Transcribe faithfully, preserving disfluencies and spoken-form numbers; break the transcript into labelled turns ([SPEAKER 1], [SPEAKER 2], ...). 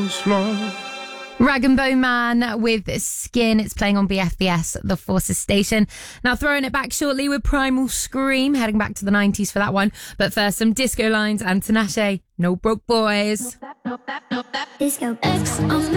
[SPEAKER 1] this love.
[SPEAKER 2] Rag and Bone Man with Skin. It's playing on B F B S, the Forces station. Now throwing it back shortly with Primal Scream, heading back to the nineties for that one. But first, some Disco Lines and Tinashe, No Broke Boys.
[SPEAKER 3] Disco X on the